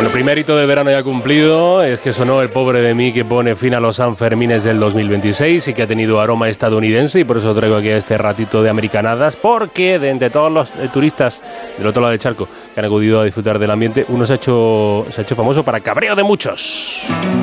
Bueno, el primer hito del verano ya cumplido, es que sonó El pobre de mí, que pone fin a los Sanfermines del 2026 y que ha tenido aroma estadounidense, y por eso traigo aquí este ratito de americanadas, porque de entre todos los turistas del otro lado del charco que han acudido a disfrutar del ambiente, uno se ha hecho famoso para cabreo de muchos.